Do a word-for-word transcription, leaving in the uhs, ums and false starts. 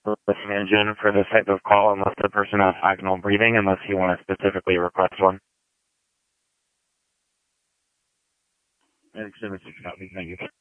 listen engine for this type of call unless the person has vaginal breathing, unless you want to specifically request one. Thank you.